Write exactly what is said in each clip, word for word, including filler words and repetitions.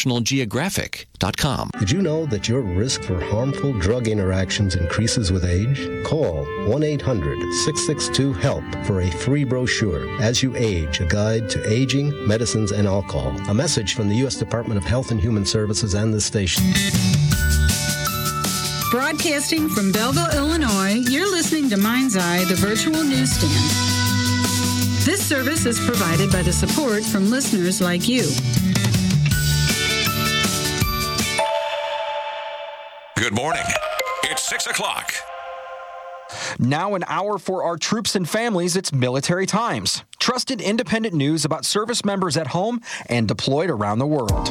national geographic dot com. Did you know that your risk for harmful drug interactions increases with age? Call one eight hundred six six two HELP for a free brochure, As You Age, a guide to aging, medicines, and alcohol. A message from the U S Department of Health and Human Services and this station. Broadcasting from Belleville, Illinois, you're listening to Mind's Eye, the virtual newsstand. This service is provided by the support from listeners like you. Good morning. It's six o'clock. Now an hour for our troops and families, it's Military Times. Trusted independent news about service members at home and deployed around the world.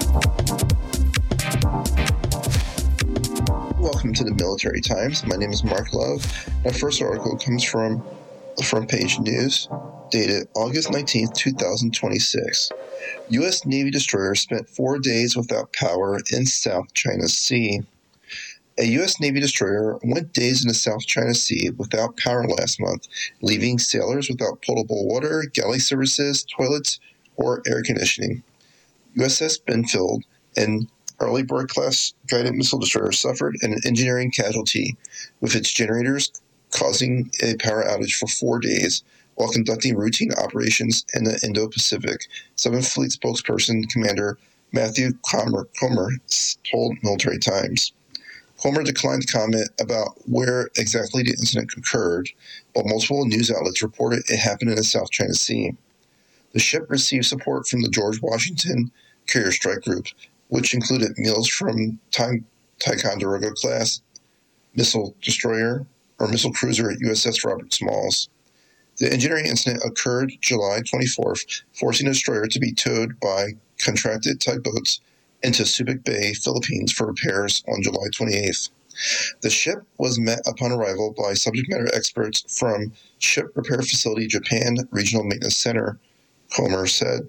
Welcome to the Military Times. My name is Mark Love. My first article comes from the Front Page News, dated August nineteenth, twenty twenty-six. U S Navy destroyer spent four days without power in South China Sea. A U S Navy destroyer went days in the South China Sea without power last month, leaving sailors without potable water, galley services, toilets, or air conditioning. U S S Benfield, an Arleigh Burke-class guided missile destroyer, suffered an engineering casualty, with its generators causing a power outage for four days while conducting routine operations in the Indo-Pacific, seventh Fleet spokesperson Commander Matthew Comer, Comer told Military Times. Comer declined to comment about where exactly the incident occurred, but multiple news outlets reported it happened in the South China Sea. The ship received support from the George Washington Carrier Strike Group, which included meals from Ticonderoga-class missile destroyer or missile cruiser at U S S Robert Smalls. The engineering incident occurred July twenty-fourth, forcing the destroyer to be towed by contracted tugboats into Subic Bay, Philippines, for repairs on July twenty-eighth. The ship was met upon arrival by subject matter experts from Ship Repair Facility Japan Regional Maintenance Center, Comer said.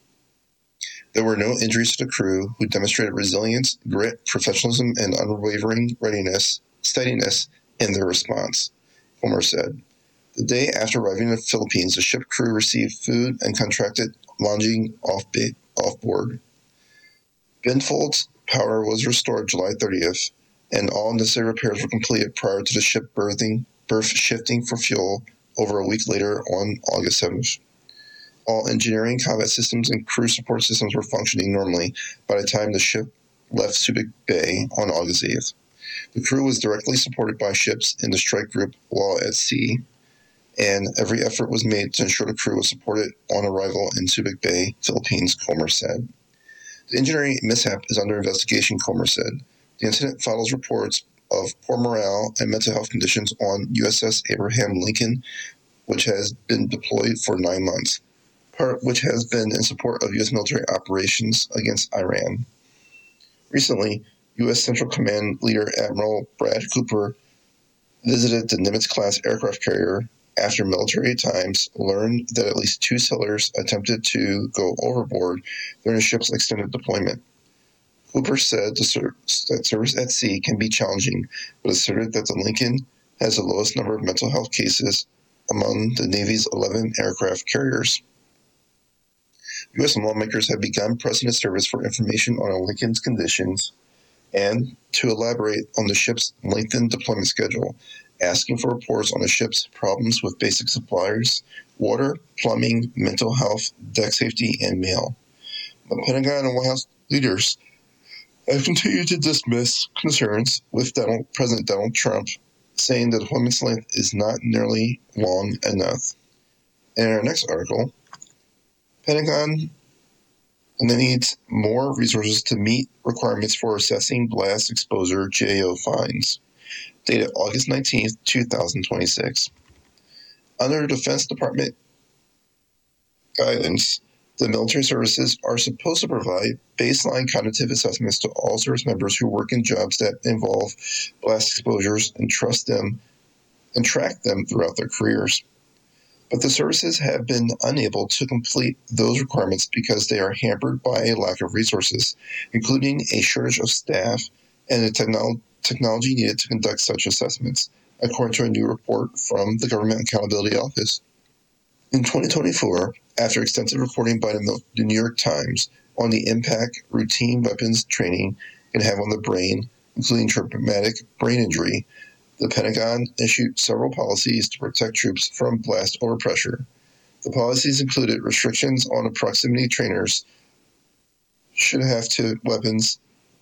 There were no injuries to the crew, who demonstrated resilience, grit, professionalism, and unwavering readiness, steadiness in their response, Comer said. The day after arriving in the Philippines, the ship crew received food and contracted lodging off, off board. Benfield's power was restored July thirtieth, and all necessary repairs were completed prior to the ship berthing, berth shifting for fuel over a week later on August seventh. All engineering, combat systems, and crew support systems were functioning normally by the time the ship left Subic Bay on August eighth. The crew was directly supported by ships in the strike group while at sea, and every effort was made to ensure the crew was supported on arrival in Subic Bay, Philippines, Comer said. The engineering mishap is under investigation, Comer said. The incident follows reports of poor morale and mental health conditions on U S S Abraham Lincoln, which has been deployed for nine months, part which has been in support of U S military operations against Iran. Recently, U S Central Command leader Admiral Brad Cooper visited the Nimitz-class aircraft carrier after Military Times learned that at least two sailors attempted to go overboard during the ship's extended deployment. Cooper said the ser- that service at sea can be challenging, but asserted that the Lincoln has the lowest number of mental health cases among the Navy's eleven aircraft carriers. U S lawmakers have begun pressing the service for information on Lincoln's conditions and to elaborate on the ship's lengthened deployment schedule, asking for reports on the ship's problems with basic supplies, water, plumbing, mental health, deck safety, and mail. The Pentagon and White House leaders have continued to dismiss concerns with Donald, President Donald Trump, saying the deployment's length is not nearly long enough. In our next article, Pentagon needs more resources to meet requirements for assessing blast exposure G A O fines. Dated August nineteenth, twenty twenty-six. Under the Defense Department guidance, the military services are supposed to provide baseline cognitive assessments to all service members who work in jobs that involve blast exposures and trust them and track them throughout their careers. But the services have been unable to complete those requirements because they are hampered by a lack of resources, including a shortage of staff and the technolo- technology needed to conduct such assessments, according to a new report from the Government Accountability Office. In twenty twenty-four, after extensive reporting by the New York Times, on the impact routine weapons training can have on the brain, including traumatic brain injury, the Pentagon issued several policies to protect troops from blast overpressure. The policies included restrictions on proximity trainers should have to weapons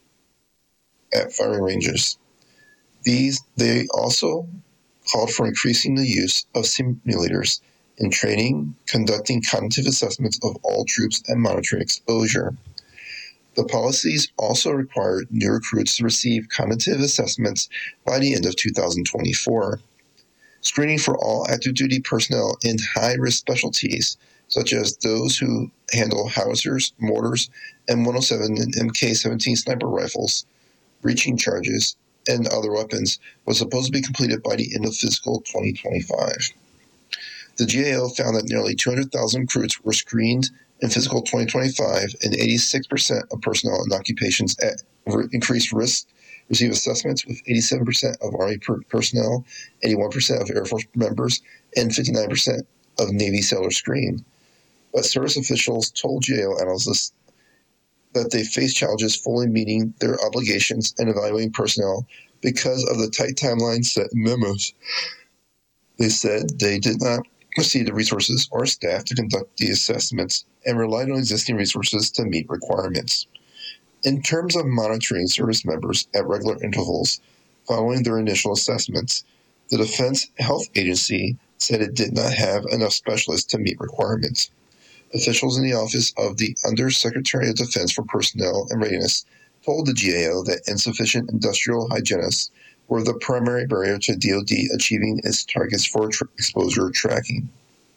at firing ranges. These they also called for increasing the use of simulators in training, conducting cognitive assessments of all troops, and monitoring exposure. The policies also required new recruits to receive cognitive assessments by the end of two thousand twenty-four. Screening for all active duty personnel in high-risk specialties, such as those who handle howitzers, mortars, M one oh seven and M K seventeen sniper rifles, breaching charges, and other weapons, was supposed to be completed by the end of fiscal twenty twenty-five. The G A O found that nearly two hundred thousand recruits were screened in fiscal twenty twenty-five, and eighty-six percent of personnel in occupations at increased risk receive assessments, with eighty-seven percent of Army per- personnel, eighty-one percent of Air Force members, and fifty-nine percent of Navy sailors screened. But service officials told G A O analysts that they face challenges fully meeting their obligations and evaluating personnel because of the tight timelines set in memos. They said they did not receive the resources or staff to conduct the assessments and relied on existing resources to meet requirements. In terms of monitoring service members at regular intervals following their initial assessments, the Defense Health Agency said it did not have enough specialists to meet requirements. Officials in the Office of the Undersecretary of Defense for Personnel and Readiness told the G A O that insufficient industrial hygienists were the primary barrier to D O D achieving its targets for tr- exposure tracking.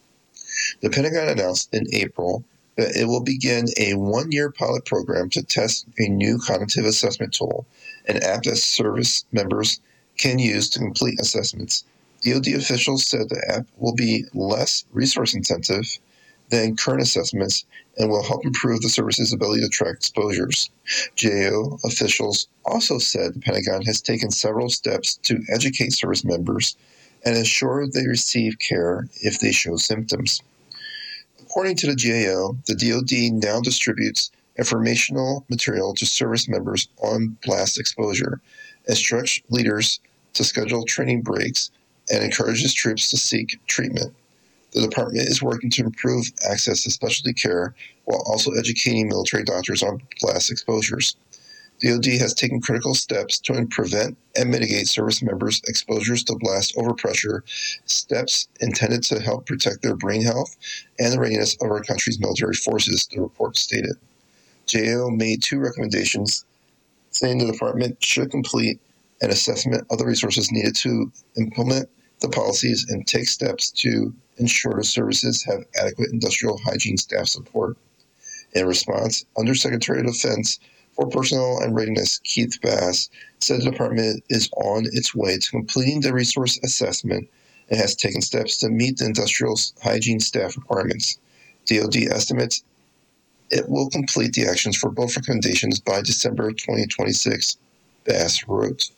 The Pentagon announced in April that it will begin a one-year pilot program to test a new cognitive assessment tool, an app that service members can use to complete assessments. D O D officials said the app will be less resource-intensive than current assessments and will help improve the service's ability to track exposures. G A O officials also said the Pentagon has taken several steps to educate service members and ensure they receive care if they show symptoms. According to the G A O, the D O D now distributes informational material to service members on blast exposure, instructs leaders to schedule training breaks, and encourages troops to seek treatment. The department is working to improve access to specialty care while also educating military doctors on blast exposures. D O D has taken critical steps to prevent and mitigate service members' exposures to blast overpressure, steps intended to help protect their brain health and the readiness of our country's military forces, the report stated. G A O made two recommendations, saying the department should complete an assessment of the resources needed to implement the policies and take steps to ensure the services have adequate industrial hygiene staff support. In response, Undersecretary of Defense for Personnel and Readiness Keith Bass said the department is on its way to completing the resource assessment and has taken steps to meet the industrial hygiene staff requirements. D O D estimates it will complete the actions for both recommendations by December twenty twenty-six, Bass wrote.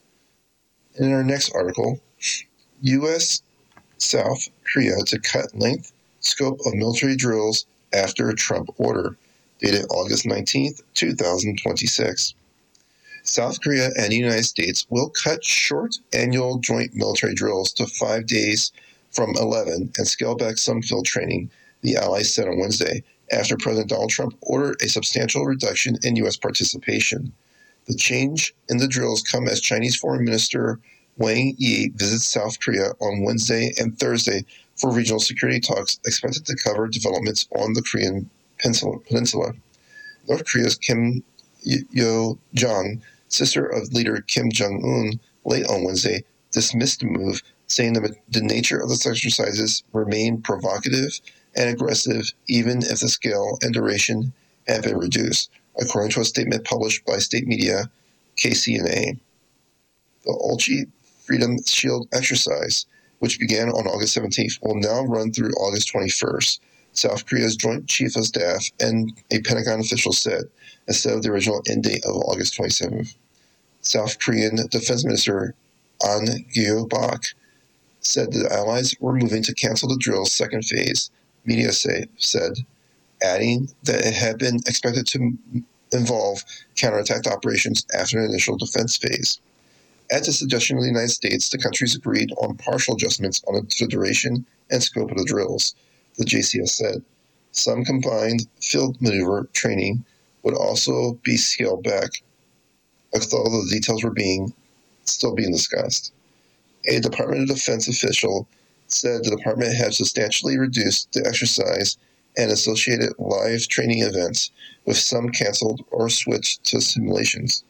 In our next article, U S South Korea to cut length, scope of military drills after Trump order, dated August nineteenth, twenty twenty-six. South Korea and the United States will cut short annual joint military drills to five days from eleven and scale back some field training, the allies said on Wednesday, after President Donald Trump ordered a substantial reduction in U S participation. The change in the drills come as Chinese Foreign Minister Wang Yi visits South Korea on Wednesday and Thursday for regional security talks expected to cover developments on the Korean Peninsula. North Korea's Kim Yo-jong, sister of leader Kim Jong-un, late on Wednesday, dismissed the move, saying that the nature of the exercises remain provocative and aggressive even if the scale and duration have been reduced, according to a statement published by state media K C N A. The Ulchi Freedom Shield exercise, which began on August seventeenth, will now run through August twenty-first, South Korea's Joint Chief of Staff and a Pentagon official said, instead of the original end date of August twenty-seventh. South Korean Defense Minister An Gyo-bak said the allies were moving to cancel the drill's second phase, media say, said. adding that it had been expected to involve counterattack operations after an initial defense phase. At the suggestion of the United States, the countries agreed on partial adjustments on the duration and scope of the drills, the J C S said. Some combined field maneuver training would also be scaled back, although the details were being still being discussed. A Department of Defense official said the department had substantially reduced the exercise and associated live training events, with some canceled or switched to simulations.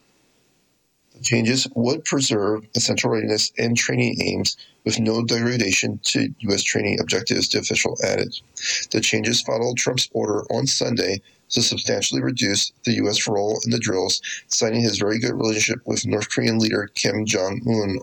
The changes would preserve essential readiness and training aims with no degradation to U S training objectives, the official added. The changes followed Trump's order on Sunday to substantially reduce the U S role in the drills, citing his very good relationship with North Korean leader Kim Jong-un.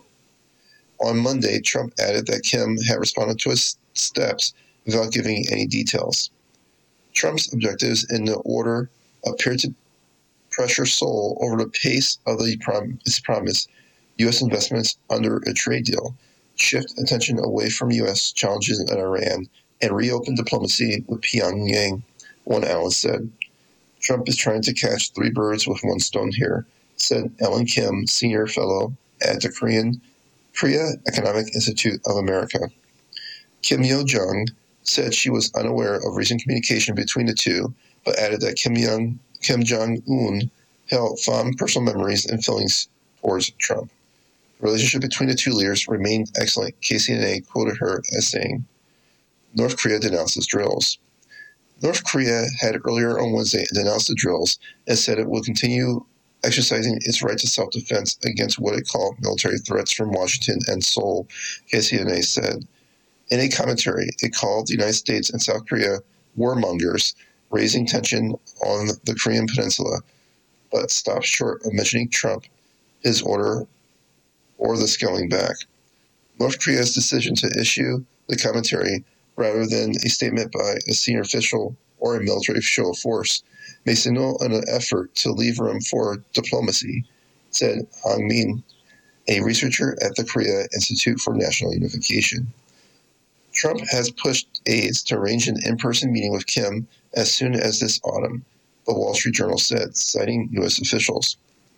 On Monday, Trump added that Kim had responded to his steps without giving any details. Trump's objectives in the order appeared to pressure Seoul over the pace of the prom- his promise U S investments under a trade deal, shift attention away from U S challenges in Iran, and reopen diplomacy with Pyongyang, one analyst said. Trump is trying to catch three birds with one stone here, said Ellen Kim, senior fellow at the Korean Korea Economic Institute of America. Kim Yo-jong said she was unaware of recent communication between the two, but added that Kim, Young, Kim Jong-un held fond personal memories and feelings towards Trump. The relationship between the two leaders remained excellent. K C N A quoted her as saying, North Korea denounces drills. North Korea had earlier on Wednesday denounced the drills and said it will continue exercising its right to self-defense against what it called military threats from Washington and Seoul, K C N A said. In a commentary, it called the United States and South Korea warmongers, raising tension on the Korean peninsula, but stopped short of mentioning Trump, his order, or the scaling back. North Korea's decision to issue the commentary rather than a statement by a senior official or a military show of force may signal an effort to leave room for diplomacy, said Hong Min, a researcher at the Korea Institute for National Unification. Trump has pushed aides to arrange an in-person meeting with Kim as soon as this autumn, the Wall Street Journal said, citing U S officials.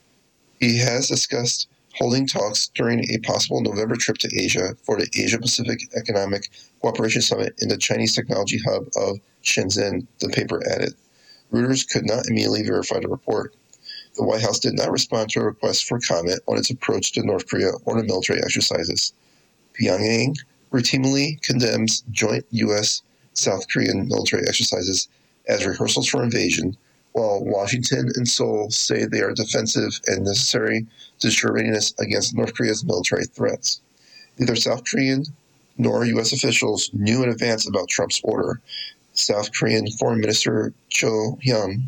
He has discussed holding talks during a possible November trip to Asia for the Asia-Pacific Economic Cooperation Summit in the Chinese technology hub of Shenzhen, the paper added. Reuters could not immediately verify the report. The White House did not respond to a request for comment on its approach to North Korea or the military exercises. Pyongyang routinely condemns joint U S-South Korean military exercises as rehearsals for invasion, while Washington and Seoul say they are defensive and necessary to ensure readiness against North Korea's military threats. Neither South Korean nor U S officials knew in advance about Trump's order. South Korean Foreign Minister Cho Hyun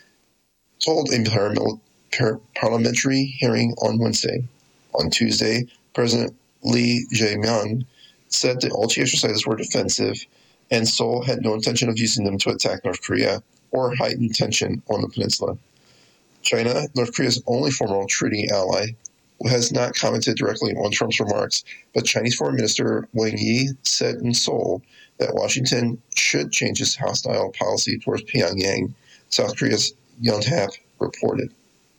told a par- parliamentary hearing on Wednesday. On Tuesday, President Lee Jae-myung said that all the exercises were defensive and Seoul had no intention of using them to attack North Korea or heighten tension on the peninsula. China, North Korea's only former treaty ally, has not commented directly on Trump's remarks, but Chinese Foreign Minister Wang Yi said in Seoul that Washington should change its hostile policy towards Pyongyang, South Korea's Yonhap reported.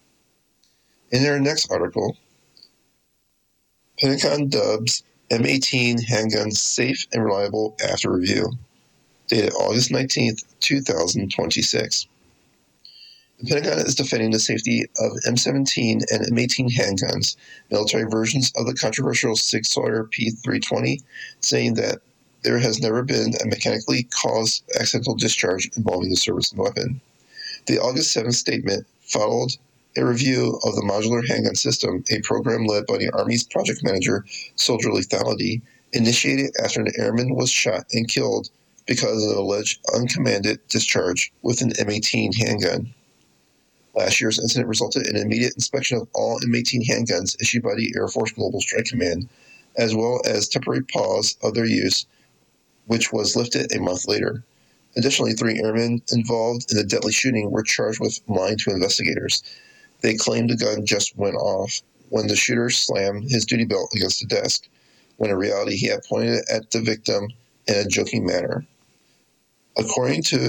In their next article, Pentagon dubs M eighteen handguns safe and reliable after review, dated August nineteenth, twenty twenty-six. The Pentagon is defending the safety of M seventeen and M eighteen handguns, military versions of the controversial Sig Sauer P three twenty, saying that there has never been a mechanically caused accidental discharge involving the service weapon. The August seventh statement followed a review of the modular handgun system, a program led by the Army's project manager, Soldier Lethality, initiated after an airman was shot and killed because of an alleged uncommanded discharge with an M eighteen handgun. Last year's incident resulted in an immediate inspection of all M eighteen handguns issued by the Air Force Global Strike Command, as well as temporary pause of their use, which was lifted a month later. Additionally, three airmen involved in the deadly shooting were charged with lying to investigators. They claimed the gun just went off when the shooter slammed his duty belt against the desk, when in reality he had pointed it at the victim in a joking manner. According to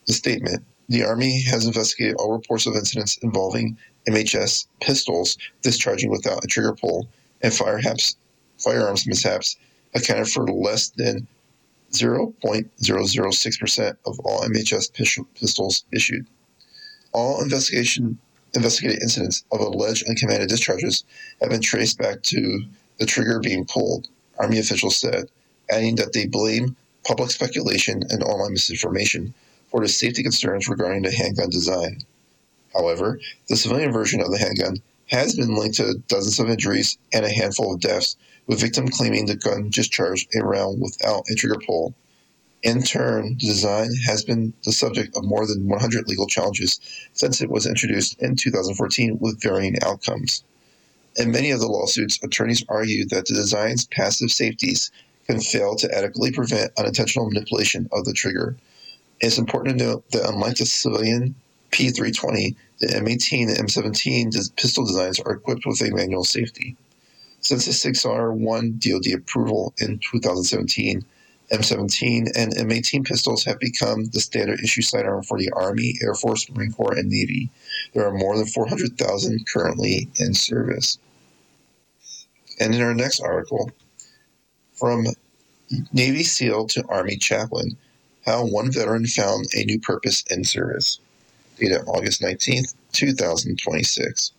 the statement, the Army has investigated all reports of incidents involving M H S pistols discharging without a trigger pull, and firearms, firearms mishaps accounted for less than zero point zero zero six percent of all M H S pistols issued. All investigation investigated incidents of alleged uncommanded discharges have been traced back to the trigger being pulled, Army officials said, adding that they blame public speculation and online misinformation for the safety concerns regarding the handgun design. However, the civilian version of the handgun has been linked to dozens of injuries and a handful of deaths, with victims claiming the gun discharged a round without a trigger pull. In turn, the design has been the subject of more than one hundred legal challenges since it was introduced in two thousand fourteen with varying outcomes. In many of the lawsuits, attorneys argue that the design's passive safeties can fail to adequately prevent unintentional manipulation of the trigger. It's important to note that unlike the civilian P three twenty, the M eighteen and M seventeen pistol designs are equipped with a manual safety. Since the six R one D O D approval in two thousand seventeen, M seventeen and M eighteen pistols have become the standard issue sidearm for the Army, Air Force, Marine Corps, and Navy. There are more than four hundred thousand currently in service. And in our next article, from Navy SEAL to Army chaplain, how one veteran found a new purpose in service. Dated August nineteenth, two thousand twenty-six.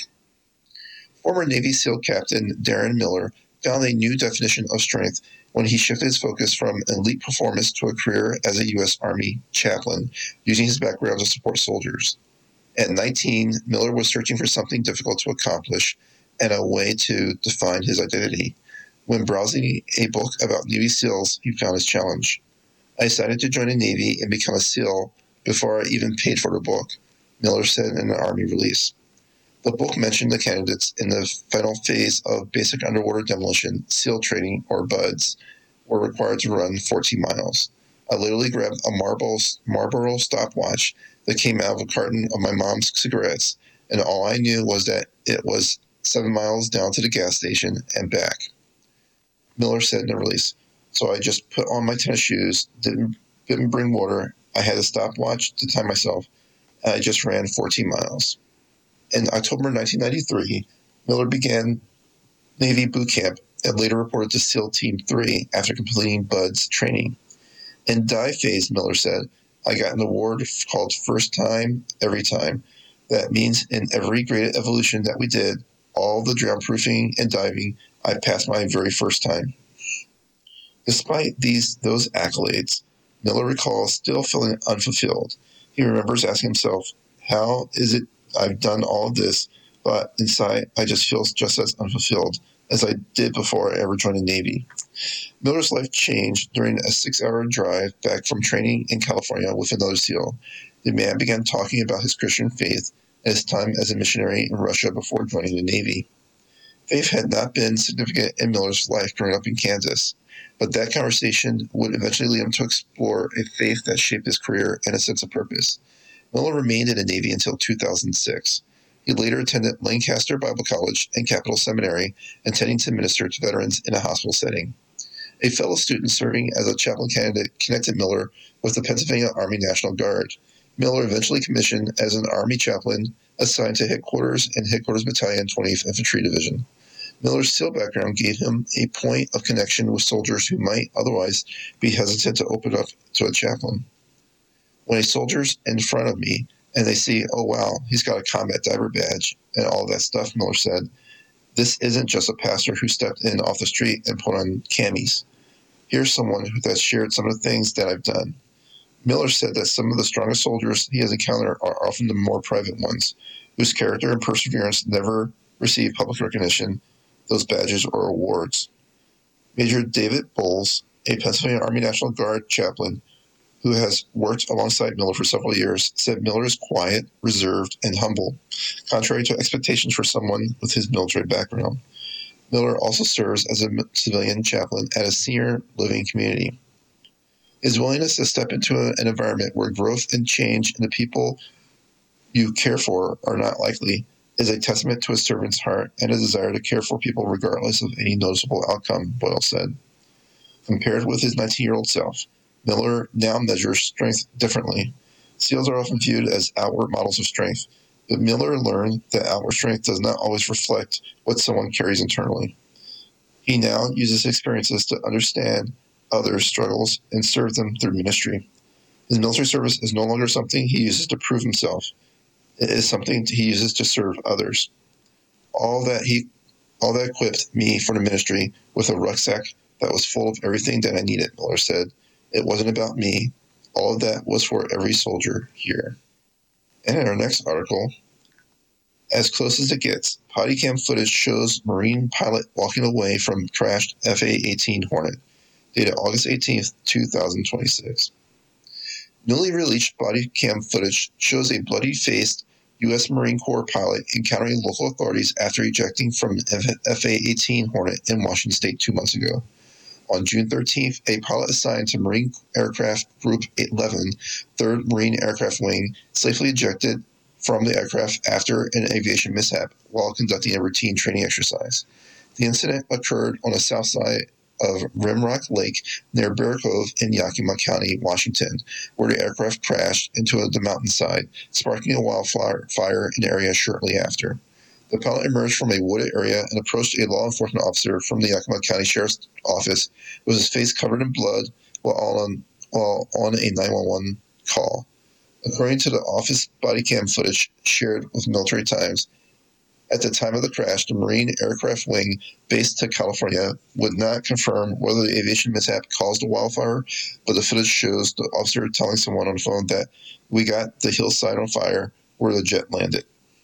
Former Navy SEAL Captain Darren Miller found a new definition of strength when he shifted his focus from elite performance to a career as a U S Army chaplain, using his background to support soldiers. At nineteen, Miller was searching for something difficult to accomplish and a way to define his identity. When browsing a book about Navy SEALs, he found his challenge. I decided to join the Navy and become a SEAL before I even paid for the book, Miller said in an Army release. The book mentioned the candidates in the final phase of basic underwater demolition, SEAL training, or BUDS, were required to run fourteen miles. I literally grabbed a Marlboro, Marlboro stopwatch that came out of a carton of my mom's cigarettes, and all I knew was that it was seven miles down to the gas station and back, Miller said in the release. So I just put on my tennis shoes, didn't, didn't bring water, I had a stopwatch to time myself, and I just ran fourteen miles. In October nineteen ninety-three, Miller began Navy boot camp and later reported to SEAL Team three after completing BUDS training. In dive phase, Miller said, I got an award called First Time, Every Time. That means in every graded evolution that we did, all the drown proofing and diving, I passed my very first time. Despite these those accolades, Miller recalls still feeling unfulfilled. He remembers asking himself, how is it I've done all of this, but inside I just feel just as unfulfilled as I did before I ever joined the Navy. Miller's life changed during a six-hour drive back from training in California with another SEAL. The man began talking about his Christian faith and his time as a missionary in Russia before joining the Navy. Faith had not been significant in Miller's life growing up in Kansas, but that conversation would eventually lead him to explore a faith that shaped his career and a sense of purpose. Miller remained in the Navy until two thousand six. He later attended Lancaster Bible College and Capital Seminary, intending to minister to veterans in a hospital setting. A fellow student serving as a chaplain candidate connected Miller with the Pennsylvania Army National Guard. Miller eventually commissioned as an Army chaplain assigned to Headquarters and Headquarters Battalion, twentieth Infantry Division. Miller's SEAL background gave him a point of connection with soldiers who might otherwise be hesitant to open up to a chaplain. When a soldier's in front of me and they see, oh, wow, he's got a combat diver badge and all that stuff, Miller said, this isn't just a pastor who stepped in off the street and put on camis. Here's someone who has shared some of the things that I've done. Miller said that some of the strongest soldiers he has encountered are often the more private ones, whose character and perseverance never receive public recognition, those badges or awards. Major David Bowles, a Pennsylvania Army National Guard chaplain, who has worked alongside Miller for several years, said Miller is quiet, reserved, and humble, contrary to expectations for someone with his military background. Miller also serves as a civilian chaplain at a senior living community. His willingness to step into an environment where growth and change in the people you care for are not likely is a testament to his servant's heart and a desire to care for people regardless of any noticeable outcome, Boyle said. Compared with his nineteen-year-old self, Miller now measures strength differently. SEALs are often viewed as outward models of strength, but Miller learned that outward strength does not always reflect what someone carries internally. He now uses experiences to understand others' struggles and serve them through ministry. His military service is no longer something he uses to prove himself. It is something he uses to serve others. All that he, all that equipped me for the ministry with a rucksack that was full of everything that I needed, Miller said. It wasn't about me. All of that was for every soldier here. And in our next article, as close as it gets, body cam footage shows Marine pilot walking away from crashed F A eighteen Hornet, dated August eighteenth, twenty twenty-six. Newly released body cam footage shows a bloody-faced U S Marine Corps pilot encountering local authorities after ejecting from an F A eighteen Hornet in Washington State two months ago. On June thirteenth, a pilot assigned to Marine Aircraft Group eleven, third Marine Aircraft Wing, safely ejected from the aircraft after an aviation mishap while conducting a routine training exercise. The incident occurred on the south side of Rimrock Lake near Bear Cove in Yakima County, Washington, where the aircraft crashed into the mountainside, sparking a wildfire fire in the area shortly after. The pilot emerged from a wooded area and approached a law enforcement officer from the Yakima County Sheriff's Office with his face covered in blood while on, while on a nine one one call. According to the office body cam footage shared with Military Times, at the time of the crash, the Marine Aircraft Wing based to California would not confirm whether the aviation mishap caused a wildfire, but the footage shows the officer telling someone on the phone that we got the hillside on fire where the jet landed.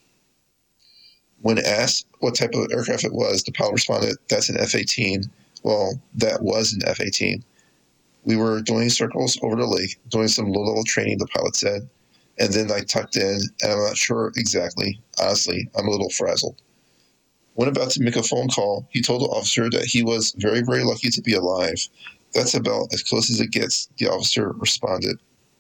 When asked what type of aircraft it was, the pilot responded, "That's an F eighteen. Well, that was an F eighteen. We were doing circles over the lake, doing some low-level training," the pilot said. "And then I tucked in, and I'm not sure exactly. Honestly, I'm a little frazzled." When about to make a phone call, he told the officer that he was very, very lucky to be alive. "That's about as close as it gets," the officer responded.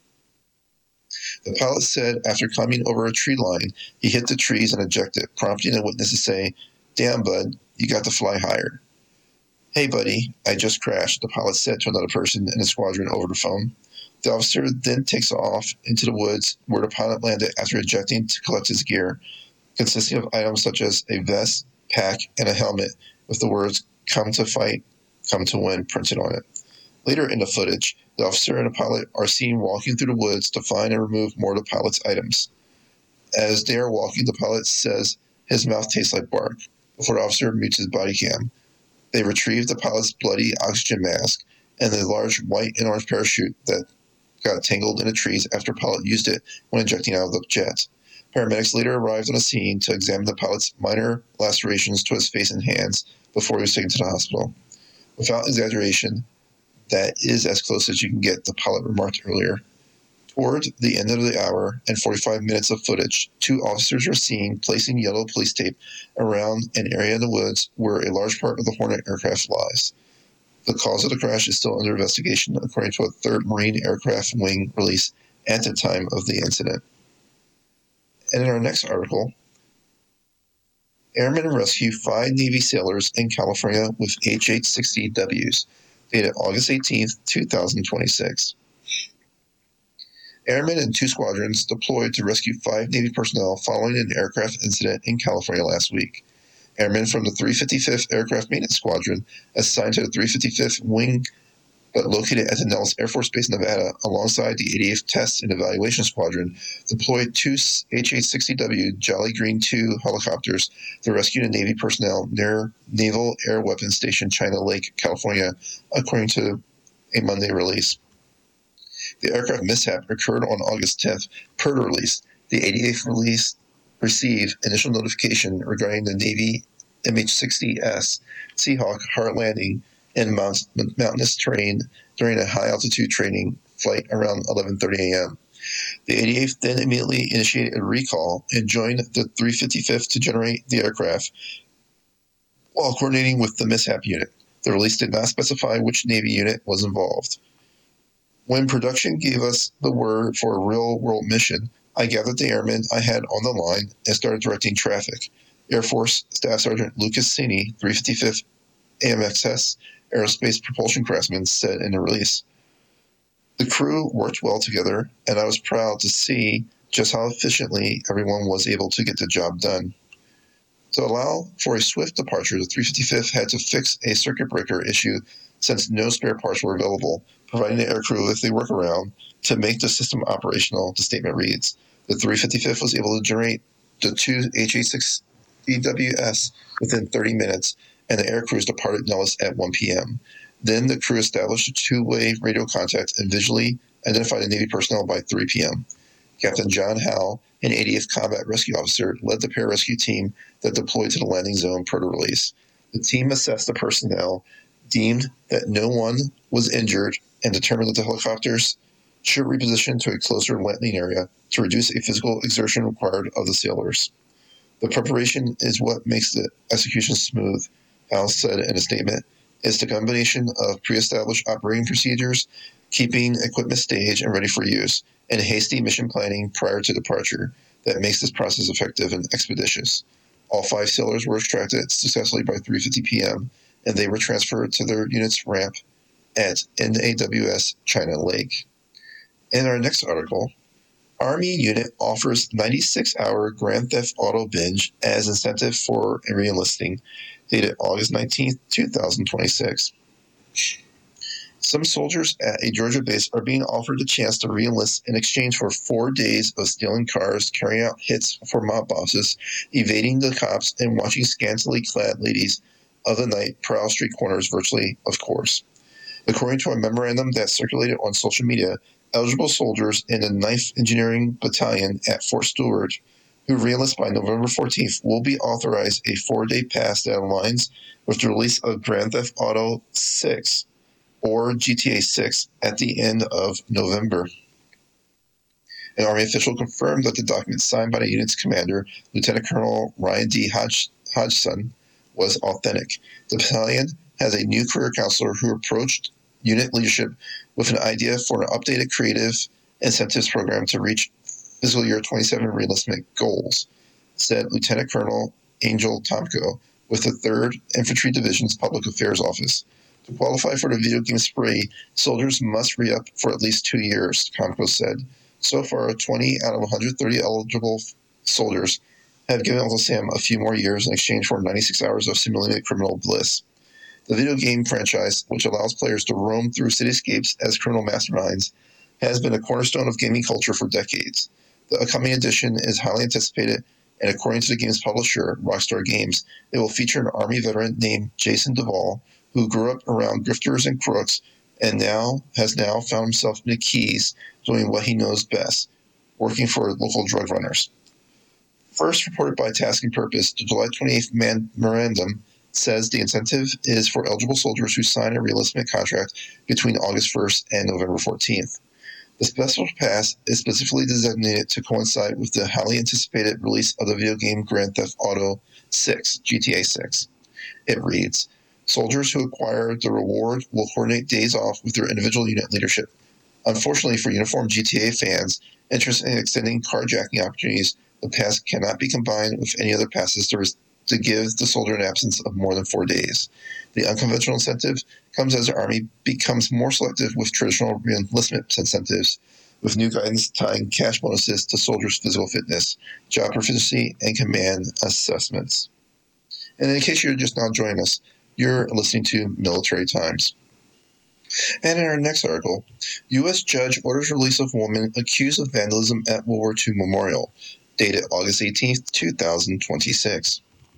The pilot said after climbing over a tree line, he hit the trees and ejected, prompting a witness to say, "Damn, bud, you got to fly higher." "Hey, buddy, I just crashed," the pilot said to another person in the squadron over the phone. The officer then takes off into the woods where the pilot landed after ejecting to collect his gear, consisting of items such as a vest, pack, and a helmet with the words "Come to fight, come to win" printed on it. Later in the footage, the officer and the pilot are seen walking through the woods to find and remove more of the pilot's items. As they are walking, the pilot says his mouth tastes like bark before the officer mutes his body cam. They retrieve the pilot's bloody oxygen mask and the large white and orange parachute that got tangled in the trees after the pilot used it when ejecting out of the jet. Paramedics later arrived on the scene to examine the pilot's minor lacerations to his face and hands before he was taken to the hospital. "Without exaggeration, that is as close as you can get," the pilot remarked earlier. Toward the end of the hour and forty-five minutes of footage, two officers are seen placing yellow police tape around an area in the woods where a large part of the Hornet aircraft lies. The cause of the crash is still under investigation, according to a third Marine Aircraft Wing release at the time of the incident. And in our next article, airmen rescue five Navy sailors in California with H H sixty Ws, dated August eighteenth, twenty twenty-six. Airmen in two squadrons deployed to rescue five Navy personnel following an aircraft incident in California last week. Airmen from the three hundred fifty-fifth Aircraft Maintenance Squadron, assigned to the three hundred fifty-fifth Wing, but located at the Nellis Air Force Base, Nevada, alongside the eighty-eighth Test and Evaluation Squadron, deployed two H H sixty W Jolly Green two helicopters to rescue the Navy personnel near Naval Air Weapons Station, China Lake, California, according to a Monday release. The aircraft mishap occurred on August tenth. Per the release, the eighty-eighth release received initial notification regarding the Navy M H sixty S Seahawk hard landing in mount- mountainous terrain during a high-altitude training flight around eleven thirty a.m. The eighty-eighth then immediately initiated a recall and joined the three hundred fifty-fifth to generate the aircraft while coordinating with the mishap unit. The release did not specify which Navy unit was involved. When production gave us the word for a real-world mission, I gathered the airmen I had on the line and started directing traffic. Air Force Staff Sergeant Lucas Cini, three hundred fifty-fifth A M X S Aerospace Propulsion Craftsman, said in the release. The crew worked well together, and I was proud to see just how efficiently everyone was able to get the job done. To allow for a swift departure, the three fifty-fifth had to fix a circuit breaker issue since no spare parts were available, providing the aircrew with a workaround to make the system operational, the statement reads. The three fifty-fifth was able to generate the two H A six E W S within thirty minutes, and the air crews departed Nellis at one p.m. Then the crew established a two-way radio contact and visually identified the Navy personnel by three p.m. Captain John Howe, an eightieth Combat Rescue Officer, led the pararescue team that deployed to the landing zone per the release. The team assessed the personnel, deemed that no one was injured, and determined that the helicopters should reposition to a closer landing area to reduce a physical exertion required of the sailors. The preparation is what makes the execution smooth, Howe said in a statement. It's the combination of pre-established operating procedures, keeping equipment staged and ready for use, and hasty mission planning prior to departure that makes this process effective and expeditious. All five sailors were extracted successfully by three fifty p.m., and they were transferred to their unit's ramp at N A W S China Lake. In our next article, Army unit offers ninety-six hour Grand Theft Auto binge as incentive for reenlisting, dated August nineteenth, twenty twenty-six. Some soldiers at a Georgia base are being offered the chance to reenlist in exchange for four days of stealing cars, carrying out hits for mob bosses, evading the cops, and watching scantily clad ladies of the night prowl street corners virtually, of course. According to a memorandum that circulated on social media, eligible soldiers in the ninth Engineering Battalion at Fort Stewart who reenlist by November fourteenth will be authorized a four-day pass that aligns with the release of Grand Theft Auto six or G T A six at the end of November. An Army official confirmed that the document signed by the unit's commander, Lieutenant Colonel Ryan D. Hodge- Hodgson, was authentic. The battalion has a new career counselor who approached unit leadership with an idea for an updated creative incentives program to reach fiscal year twenty-seven reenlistment goals, said Lieutenant Colonel Angel Tomko with the third Infantry Division's Public Affairs Office. To qualify for the video game spree, soldiers must re-up for at least two years, Tomko said. So far, twenty out of one hundred thirty eligible soldiers have given Uncle Sam a few more years in exchange for ninety-six hours of simulated criminal bliss. The video game franchise, which allows players to roam through cityscapes as criminal masterminds, has been a cornerstone of gaming culture for decades. The upcoming edition is highly anticipated, and according to the game's publisher, Rockstar Games, it will feature an Army veteran named Jason Duvall, who grew up around grifters and crooks and now has now found himself in the Keys doing what he knows best, working for local drug runners. First reported by Task and Purpose, the July twenty-eighth memorandum says the incentive is for eligible soldiers who sign a reenlistment contract between August first and November fourteenth. The special pass is specifically designated to coincide with the highly anticipated release of the video game Grand Theft Auto six, G T A six. It reads, soldiers who acquire the reward will coordinate days off with their individual unit leadership. Unfortunately for uniformed G T A fans interested in extending carjacking opportunities, the pass cannot be combined with any other passes to, res- to give the soldier an absence of more than four days. The unconventional incentive comes as the Army becomes more selective with traditional reenlistment incentives, with new guidance tying cash bonuses to soldiers' physical fitness, job proficiency, and command assessments. And in case you're just now joining us, you're listening to Military Times. And in our next article, U S judge orders release of woman accused of vandalism at World War Two Memorial, dated August eighteenth, twenty twenty-six.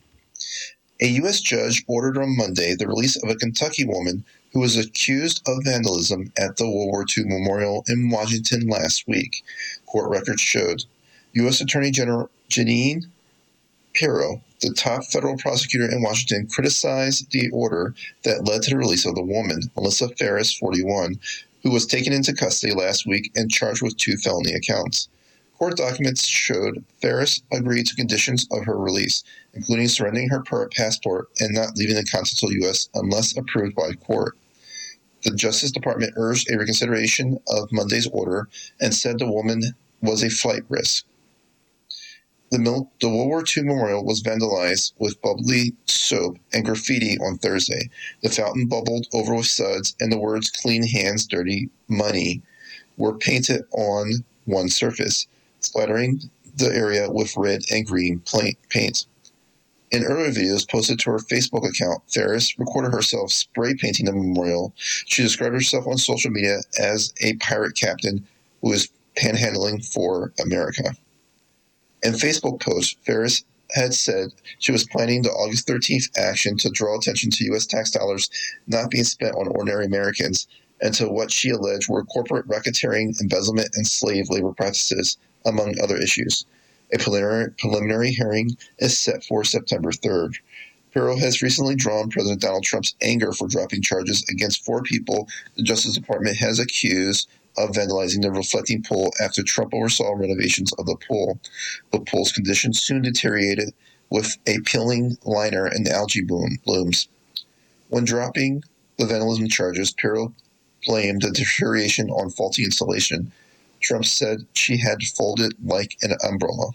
A U S judge ordered on Monday the release of a Kentucky woman who was accused of vandalism at the World War Two Memorial in Washington last week, court records showed. U S Attorney General Jeanine Pirro, the top federal prosecutor in Washington, criticized the order that led to the release of the woman, Melissa Ferris, forty-one, who was taken into custody last week and charged with two felony accounts. Court documents showed Ferris agreed to conditions of her release, including surrendering her passport and not leaving the continental U S unless approved by court. The Justice Department urged a reconsideration of Monday's order and said the woman was a flight risk. The, Mil- the World War Two Memorial was vandalized with bubbly soap and graffiti on Thursday. The fountain bubbled over with suds and the words "clean hands, dirty money" were painted on one surface, splattering the area with red and green paint. In earlier videos posted to her Facebook account, Ferris recorded herself spray painting the memorial. She described herself on social media as a pirate captain who is panhandling for America. In Facebook post, Ferris had said she was planning the August thirteenth action to draw attention to U S tax dollars not being spent on ordinary Americans and to what she alleged were corporate racketeering, embezzlement, and slave labor practices, among other issues. A preliminary, preliminary hearing is set for September third. Pirro has recently drawn President Donald Trump's anger for dropping charges against four people the Justice Department has accused of vandalizing the reflecting pool after Trump oversaw renovations of the pool. The pool's condition soon deteriorated with a peeling liner and algae bloom, blooms. When dropping the vandalism charges, Pirro blamed the deterioration on faulty installation. Trump said she had folded like an umbrella.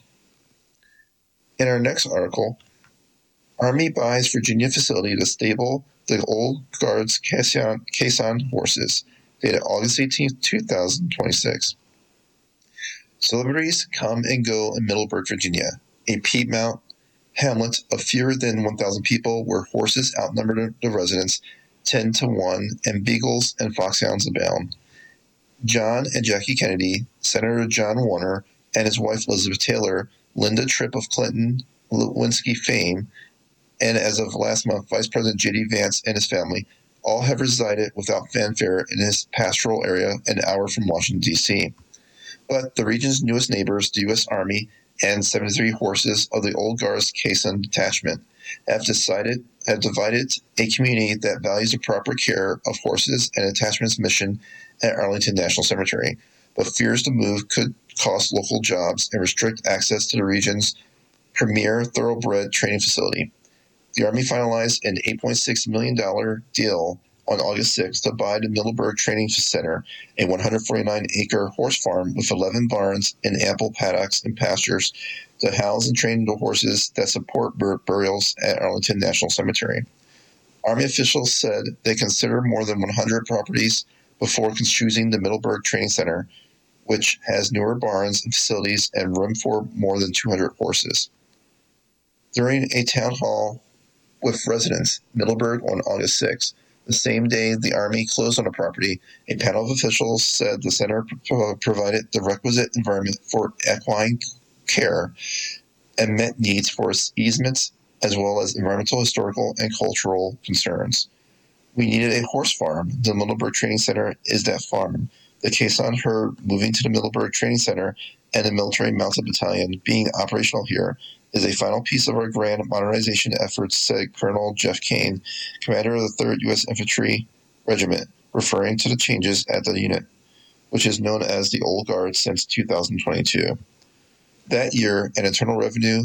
In our next article, Army buys Virginia facility to stable the old Guard's Caisson horses, dated August eighteenth, twenty twenty-six. Celebrities come and go in Middleburg, Virginia, a Piedmont hamlet of fewer than one thousand people where horses outnumber the residents ten to one and beagles and foxhounds abound. John and Jackie Kennedy, Senator John Warner, and his wife Elizabeth Taylor, Linda Tripp of Clinton Lewinsky fame, and as of last month, Vice President J D Vance and his family, all have resided without fanfare in his pastoral area an hour from Washington, D C But the region's newest neighbors, the U S Army and seventy-three horses of the Old Guard's Caisson Detachment, have decided have divided a community that values the proper care of horses and attachment's mission at Arlington National Cemetery, but fears the move could cost local jobs and restrict access to the region's premier thoroughbred training facility. The Army finalized an eight point six million dollars deal on August sixth to buy the Middleburg Training Center, a one hundred forty-nine acre horse farm with eleven barns and ample paddocks and pastures to house and train the horses that support bur- burials at Arlington National Cemetery. Army officials said they considered more than one hundred properties before choosing the Middleburg Training Center, which has newer barns and facilities and room for more than two hundred horses. During a town hall with residents, Middleburg on August sixth, the same day the Army closed on the property, a panel of officials said the center pro- provided the requisite environment for equine care and met needs for easements as well as environmental, historical, and cultural concerns. We needed a horse farm. The Middleburg Training Center is that farm. The Caisson herd moving to the Middleburg Training Center and the Military Mounted Battalion being operational here is a final piece of our grand modernization efforts, said Colonel Jeff Kane, commander of the third U S Infantry Regiment, referring to the changes at the unit, which is known as the Old Guard since two thousand twenty-two. That year, an internal revenue,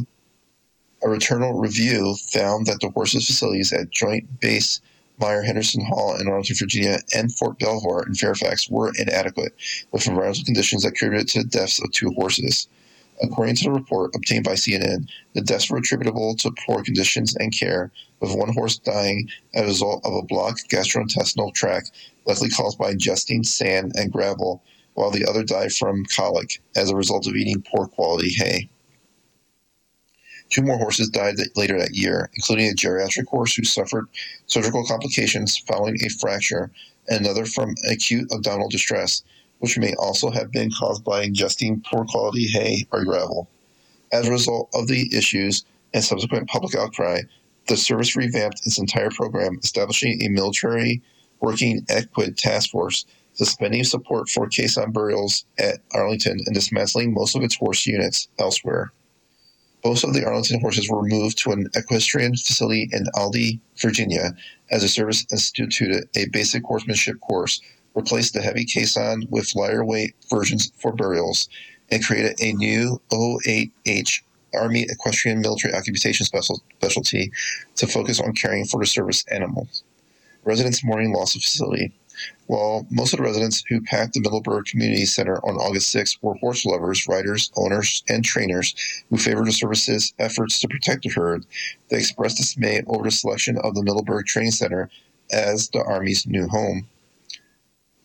a internal review found that the horses' facilities at Joint Base Meyer Henderson Hall in Arlington, Virginia, and Fort Belvoir in Fairfax were inadequate, with environmental conditions that contributed to the deaths of two horses. According to the report obtained by C N N, the deaths were attributable to poor conditions and care, with one horse dying as a result of a blocked gastrointestinal tract likely caused by ingesting sand and gravel, while the other died from colic as a result of eating poor quality hay. Two more horses died later that year, including a geriatric horse who suffered surgical complications following a fracture, and another from acute abdominal distress, which may also have been caused by ingesting poor quality hay or gravel. As a result of the issues and subsequent public outcry, the service revamped its entire program, establishing a military working equid task force, suspending support for Caisson burials at Arlington, and dismantling most of its horse units elsewhere. Most of the Arlington horses were moved to an equestrian facility in Aldie, Virginia, as the service instituted a basic horsemanship course, replaced the heavy caisson with lighter-weight versions for burials, and created a new O eight H Army Equestrian Military Occupation special, specialty to focus on caring for the service animals. Residents mourning loss of facility. While most of the residents who packed the Middleburg Community Center on August sixth were horse lovers, riders, owners, and trainers who favored the service's efforts to protect the herd, they expressed dismay over the selection of the Middleburg Training Center as the Army's new home.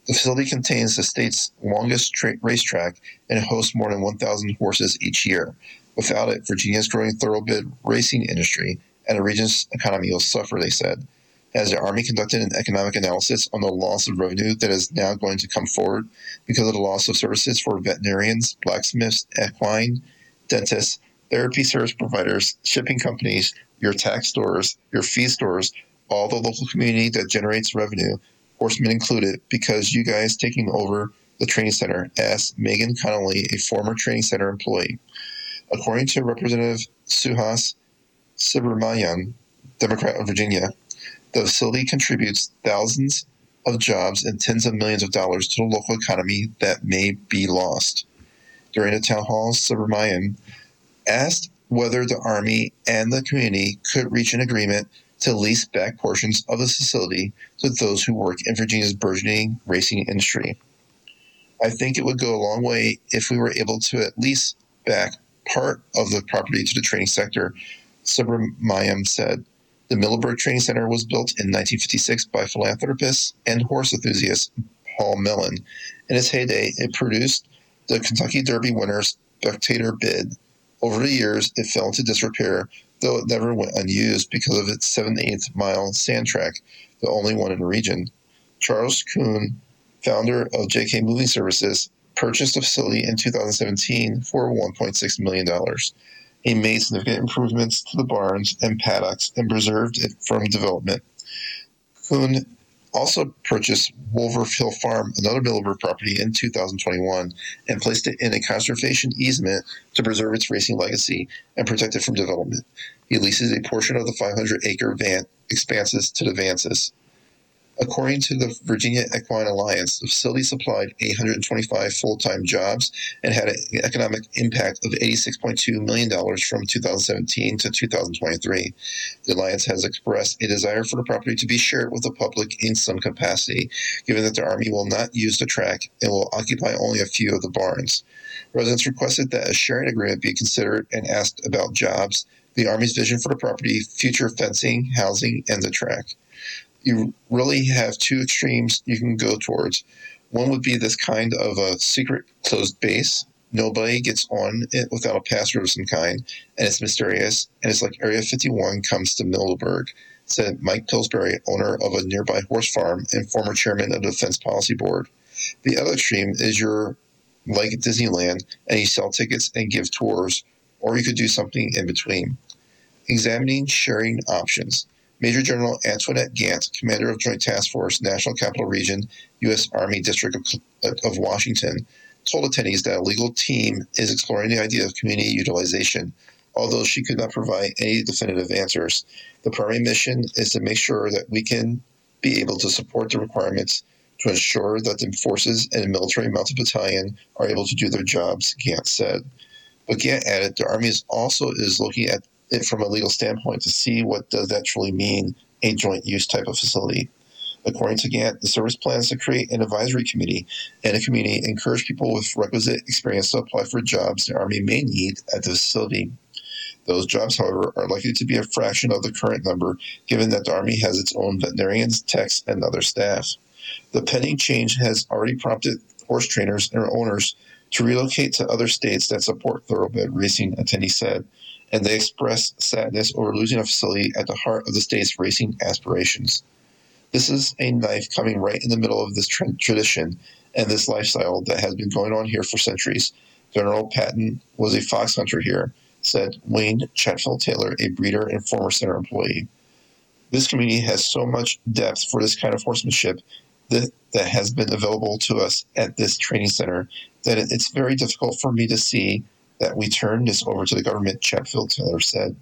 The facility contains the state's longest tra- racetrack and hosts more than one thousand horses each year. Without it, Virginia's growing thoroughbred racing industry and the region's economy will suffer, they said. Has the Army conducted an economic analysis on the loss of revenue that is now going to come forward because of the loss of services for veterinarians, blacksmiths, equine, dentists, therapy service providers, shipping companies, your tax stores, your fee stores, all the local community that generates revenue, horsemen included, because you guys taking over the training center, asked Megan Connolly, a former training center employee. According to Representative Suhas Subramanian, Democrat of Virginia, the facility contributes thousands of jobs and tens of millions of dollars to the local economy that may be lost. During the town hall, Subramanian asked whether the Army and the community could reach an agreement to lease back portions of the facility to those who work in Virginia's burgeoning racing industry. I think it would go a long way if we were able to at least back part of the property to the training sector, Subramanian said. The Middleburg Training Center was built in nineteen fifty-six by philanthropist and horse enthusiast Paul Mellon. In its heyday, it produced the Kentucky Derby winner's spectator bid. Over the years, it fell into disrepair, though it never went unused because of its seven-eighths mile sand track, the only one in the region. Charles Kuhn, founder of J K Moving Services, purchased the facility in two thousand seventeen for one point six million dollars. He made significant improvements to the barns and paddocks and preserved it from development. Kuhn also purchased Wolver Hill Farm, another Middleburg property, in two thousand twenty-one and placed it in a conservation easement to preserve its racing legacy and protect it from development. He leases a portion of the five hundred acre Van expanses to the Vances. According to the Virginia Equine Alliance, the facility supplied eight hundred twenty-five full-time jobs and had an economic impact of eighty-six point two million dollars from two thousand seventeen to two thousand twenty-three. The Alliance has expressed a desire for the property to be shared with the public in some capacity, given that the Army will not use the track and will occupy only a few of the barns. Residents requested that a sharing agreement be considered and asked about jobs, the Army's vision for the property, future fencing, housing, and the track. You really have two extremes you can go towards. One would be this kind of a secret closed base. Nobody gets on it without a password of some kind, and it's mysterious, and it's like Area fifty-one comes to Middleburg, said Mike Pillsbury, owner of a nearby horse farm and former chairman of the Defense Policy Board. The other extreme is you're like Disneyland, and you sell tickets and give tours, or you could do something in between. Examining sharing options. Major General Antoinette Gant, commander of Joint Task Force, National Capital Region, U S Army District of, of Washington, told attendees that a legal team is exploring the idea of community utilization, although she could not provide any definitive answers. The primary mission is to make sure that we can be able to support the requirements to ensure that the forces and the military mounted battalion are able to do their jobs, Gant said. But Gant added the Army is also is looking at it from a legal standpoint to see what does that truly mean, a joint use type of facility. According to Gant, the service plans to create an advisory committee and a community encourage people with requisite experience to apply for jobs the Army may need at the facility. Those jobs, however, are likely to be a fraction of the current number, given that the Army has its own veterinarians, techs, and other staff. The pending change has already prompted horse trainers and owners to relocate to other states that support thoroughbred racing, attendee said, and they expressed sadness over losing a facility at the heart of the state's racing aspirations. This is a knife coming right in the middle of this tra- tradition and this lifestyle that has been going on here for centuries. General Patton was a fox hunter here, said Wayne Chatfield Taylor, a breeder and former center employee. This community has so much depth for this kind of horsemanship that, that has been available to us at this training center that it, it's very difficult for me to see that we turn this over to the government, Chatfield Taylor said.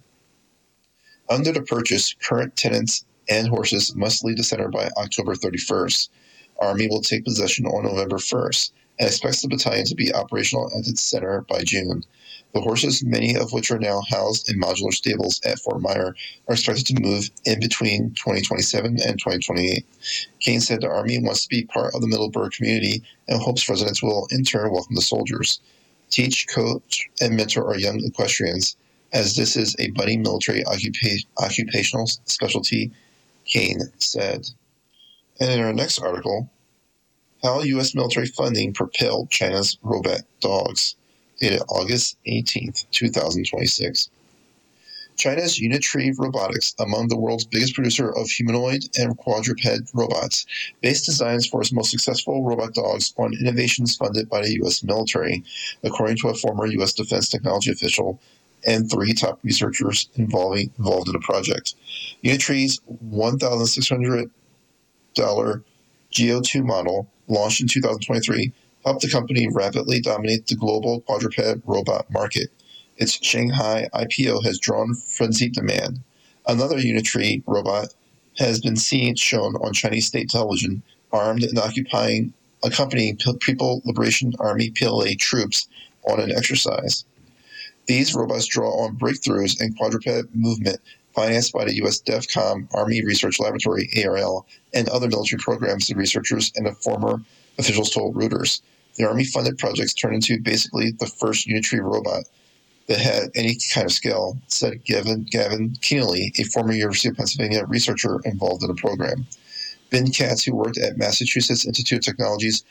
Under the purchase, current tenants and horses must leave the center by October thirty-first. Army will take possession on November first and expects the battalion to be operational at its center by June. The horses, many of which are now housed in modular stables at Fort Myer, are expected to move in between twenty twenty-seven and twenty twenty-eight. Kane said the Army wants to be part of the Middleburg community and hopes residents will in turn welcome the soldiers. Teach, coach, and mentor our young equestrians, as this is a budding military occupa- occupational specialty, Kane said. And in our next article, How U S military funding propelled China's robot dogs, dated August eighteenth, twenty twenty-six. China's Unitree Robotics, among the world's biggest producer of humanoid and quadruped robots, based designs for its most successful robot dogs on innovations funded by the U S military, according to a former U S defense technology official and three top researchers involving, involved in the project. Unitree's one thousand six hundred dollars G O two model, launched in two thousand twenty-three, helped the company rapidly dominate the global quadruped robot market. Its Shanghai I P O has drawn frenzied demand. Another Unitree robot has been seen shown on Chinese state television, armed and occupying, accompanying People Liberation Army P L A troops on an exercise. These robots draw on breakthroughs in quadruped movement financed by the U S DEFCON Army Research Laboratory, A R L, and other military programs, the researchers and the former officials told Reuters. The Army-funded projects turned into basically the first Unitree robot that had any kind of scale, said Gavin, Gavin Keeley, a former University of Pennsylvania researcher involved in the program. Ben Katz, who worked at Massachusetts Institute of Technology's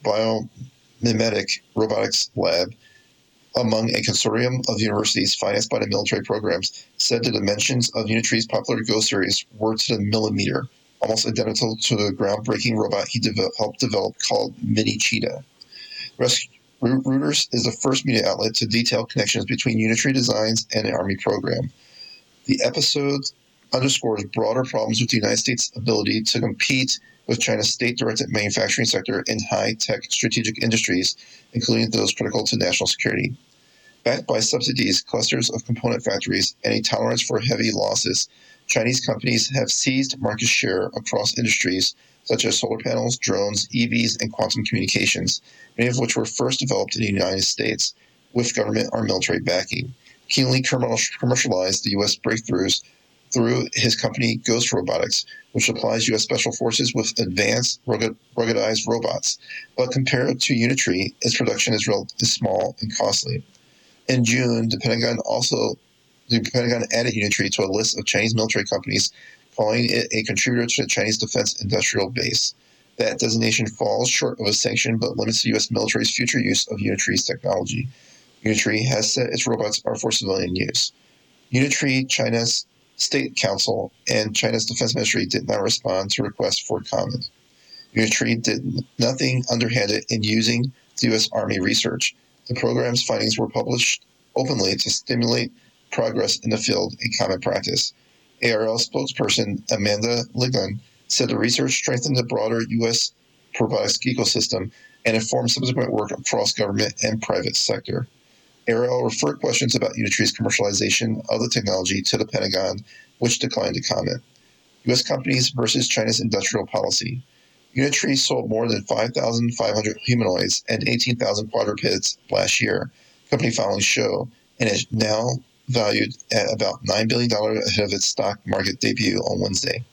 Biomimetic Robotics Lab, among a consortium of universities financed by the military programs, said the dimensions of Unitree's popular Go series were to the millimeter, almost identical to the groundbreaking robot he de- helped develop called Mini Cheetah. Res- Reuters is the first media outlet to detail connections between Unitree designs and the Army program. The episode underscores broader problems with the United States' ability to compete with China's state-directed manufacturing sector in high-tech strategic industries, including those critical to national security. Backed by subsidies, clusters of component factories, and a tolerance for heavy losses, Chinese companies have seized market share across industries such as solar panels, drones, E Vs, and quantum communications, many of which were first developed in the United States with government or military backing. Keenly commercialized the U S breakthroughs through his company Ghost Robotics, which supplies U S Special Forces with advanced, rugged, ruggedized robots. But compared to Unitree, its production is relatively small and costly. In June, the Pentagon also the Pentagon added Unitree to a list of Chinese military companies, calling it a contributor to the Chinese defense industrial base. That designation falls short of a sanction but limits the U S military's future use of Unitree's technology. Unitree has said its robots are for civilian use. Unitree, China's State Council, and China's Defense Ministry did not respond to requests for comment. Unitree did nothing underhanded in using the U S Army research. The program's findings were published openly to stimulate progress in the field, a common practice. A R L spokesperson Amanda Lignan said the research strengthened the broader U S robotics ecosystem and informed subsequent work across government and private sector. A R L referred questions about Unitree's commercialization of the technology to the Pentagon, which declined to comment. U S companies versus China's industrial policy. Unitree sold more than five thousand five hundred humanoids and eighteen thousand quadrupeds last year, company filings show, and is now valued at about nine billion dollars ahead of its stock market debut on Wednesday.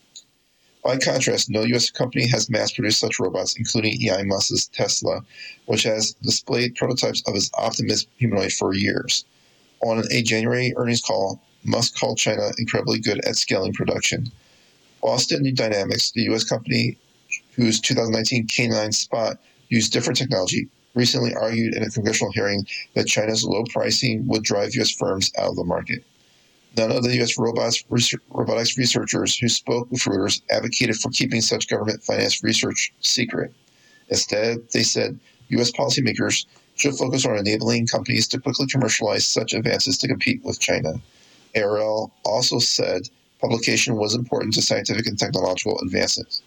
By contrast, no U S company has mass-produced such robots, including Elon Musk's Tesla, which has displayed prototypes of its Optimus humanoid for years. On a January earnings call, Musk called China incredibly good at scaling production. Boston Dynamics, the U S company whose two thousand nineteen K nine Spot used different technology, recently argued in a congressional hearing that China's low pricing would drive U S firms out of the market. None of the U S robots, robotics researchers who spoke with Reuters advocated for keeping such government-financed research secret. Instead, they said U S policymakers should focus on enabling companies to quickly commercialize such advances to compete with China. A R L also said publication was important to scientific and technological advancement.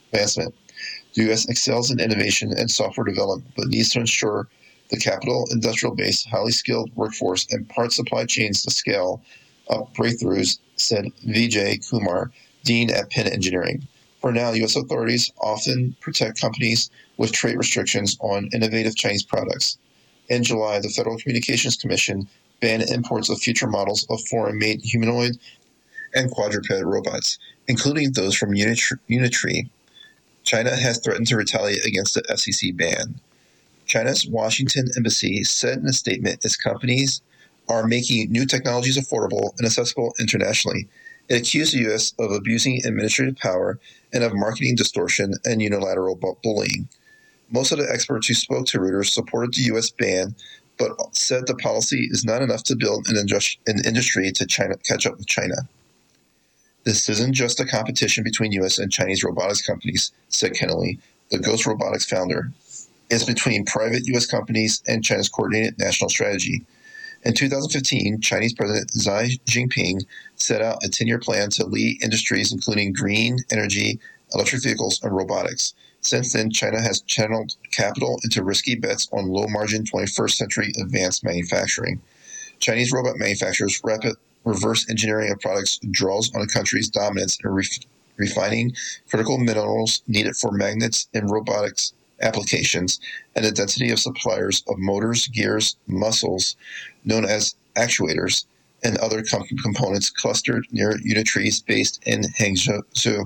The U S excels in innovation and software development, but needs to ensure the capital, industrial base, highly skilled workforce, and part supply chains to scale up breakthroughs, said Vijay Kumar, dean at Penn Engineering. For now, U S authorities often protect companies with trade restrictions on innovative Chinese products. In July, the Federal Communications Commission banned imports of future models of foreign-made humanoid and quadruped robots, including those from Unitree. China has threatened to retaliate against the F C C ban. China's Washington embassy said in a statement its companies are making new technologies affordable and accessible internationally. It accused the U S of abusing administrative power and of marketing distortion and unilateral bullying. Most of the experts who spoke to Reuters supported the U S ban, but said the policy is not enough to build an, industri- an industry to China, catch up with China. This isn't just a competition between U S and Chinese robotics companies, said Kennelly, the Ghost Robotics founder. It's between private U S companies and China's coordinated national strategy. In two thousand fifteen, Chinese President Xi Jinping set out a ten-year plan to lead industries including green energy, electric vehicles, and robotics. Since then, China has channeled capital into risky bets on low-margin twenty-first century advanced manufacturing. Chinese robot manufacturers' rapid reverse engineering of products draws on a country's dominance in ref- refining critical minerals needed for magnets and robotics applications, and the density of suppliers of motors, gears, muscles, known as actuators, and other com- components clustered near Unitrees based in Hangzhou.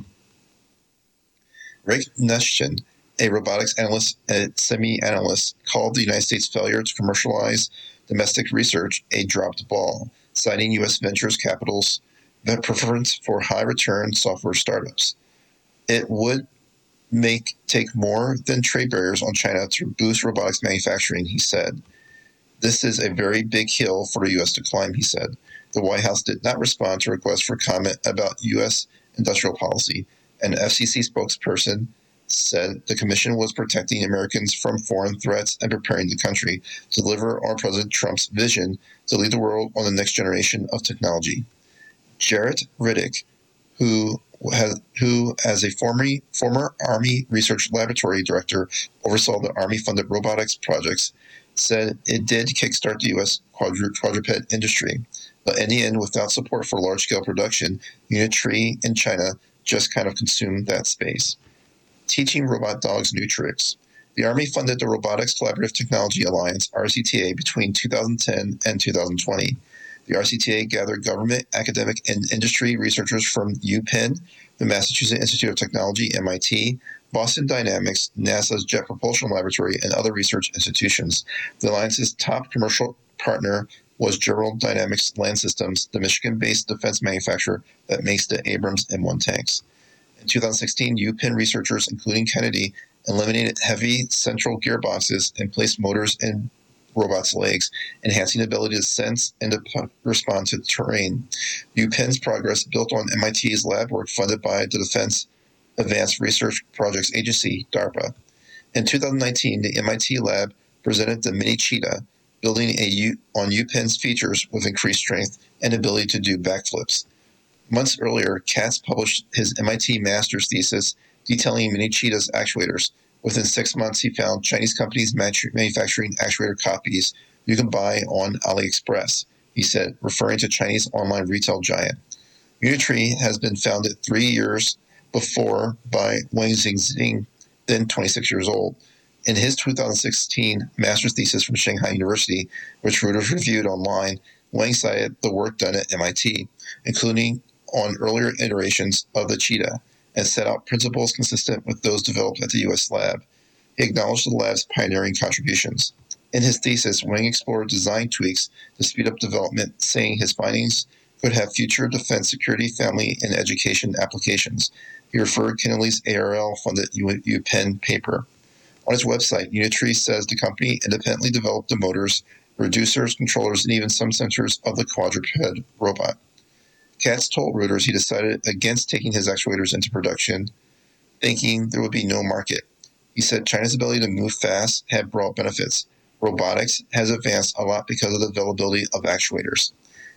Rick Neshchin, a robotics analyst and semi-analyst, called the United States' failure to commercialize domestic research a dropped ball, citing U S ventures capital's preference for high-return software startups. It would make take more than trade barriers on China to boost robotics manufacturing, he said. This is a very big hill for the U S to climb, he said. The White House did not respond to requests for comment about U S industrial policy. An F C C spokesperson said the commission was protecting Americans from foreign threats and preparing the country to deliver on President Trump's vision to lead the world on the next generation of technology. Jarrett Riddick, who has, who as a former, former Army Research Laboratory director oversaw the Army-funded robotics projects, said it did kickstart the U S quadru- quadruped industry. But in the end, without support for large-scale production, Unitree in China just kind of consumed that space. Teaching robot dogs new tricks. The Army funded the Robotics Collaborative Technology Alliance, R C T A, between two thousand ten and two thousand twenty. The R C T A gathered government, academic, and industry researchers from UPenn, the Massachusetts Institute of Technology, M I T, Boston Dynamics, NASA's Jet Propulsion Laboratory, and other research institutions. The alliance's top commercial partner was General Dynamics Land Systems, the Michigan-based defense manufacturer that makes the Abrams M one tanks. In two thousand sixteen, UPenn researchers, including Kennedy, eliminated heavy central gearboxes and placed motors in robots' legs, enhancing the ability to sense and to respond to terrain. UPenn's progress built on M I T's lab work funded by the Defense Advanced Research Projects Agency, DARPA. In two thousand nineteen, the M I T lab presented the Mini Cheetah, building a U- on UPenn's features with increased strength and ability to do backflips. Months earlier, Katz published his M I T master's thesis detailing Mini Cheetah's actuators. Within six months, he found Chinese companies manufacturing actuator copies you can buy on AliExpress, he said, referring to Chinese online retail giant. Unitree has been founded three years before by Wang Xingxing, then twenty-six years old. In his two thousand sixteen master's thesis from Shanghai University, which Reuters reviewed online, Wang cited the work done at M I T, including on earlier iterations of the Cheetah, and set out principles consistent with those developed at the U S lab. He acknowledged the lab's pioneering contributions. In his thesis, Wang explored design tweaks to speed up development, saying his findings could have future defense, security, family, and education applications. He referred Kennelly's A R L-funded UPenn paper. On its website, Unitree says the company independently developed the motors, reducers, controllers, and even some sensors of the quadruped robot. Katz told Reuters he decided against taking his actuators into production, thinking there would be no market. He said China's ability to move fast had brought benefits. Robotics has advanced a lot because of the availability of actuators.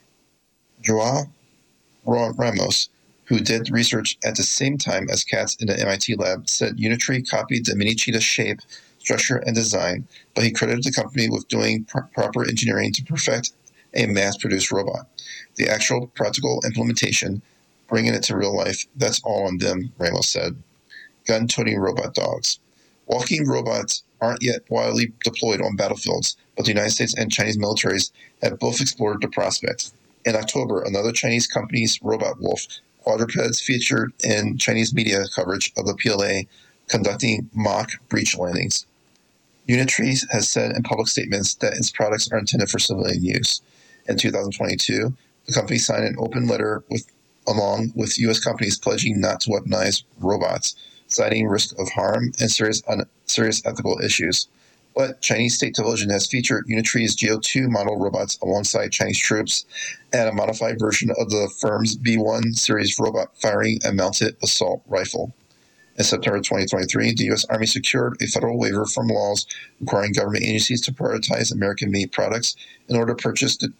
Joao Ramos, who did research at the same time as Katz in the M I T lab, said Unitree copied the Mini Cheetah shape, structure, and design, but he credited the company with doing pr- proper engineering to perfect a mass-produced robot. The actual practical implementation, bringing it to real life, that's all on them, Ramos said. Gun-toting robot dogs. Walking robots aren't yet widely deployed on battlefields, but the United States and Chinese militaries have both explored the prospect. In October, another Chinese company's Robot Wolf quadrupeds featured in Chinese media coverage of the P L A conducting mock breach landings. Unitree has said in public statements that its products are intended for civilian use. In two thousand twenty-two, the company signed an open letter with, along with U S companies pledging not to weaponize robots, citing risk of harm and serious un- serious ethical issues. But Chinese state television has featured Unitree's G O two model robots alongside Chinese troops and a modified version of the firm's B one series robot firing and mounted assault rifle. In September twenty twenty-three, the U S Army secured a federal waiver from laws requiring government agencies to prioritize American-made products in order to purchase the